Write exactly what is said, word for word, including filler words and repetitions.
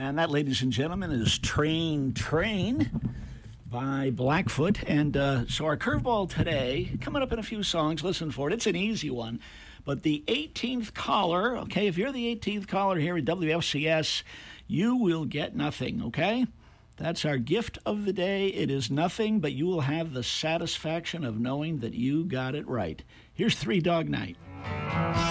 And that, ladies and gentlemen, is Train Train by Blackfoot. And uh, so our curveball today, coming up in a few songs, listen for it. It's an easy one. But the eighteenth caller, okay, if you're the eighteenth caller here at W F C S, you will get nothing, okay? That's our gift of the day. It is nothing, but you will have the satisfaction of knowing that you got it right. Here's Three Dog Night.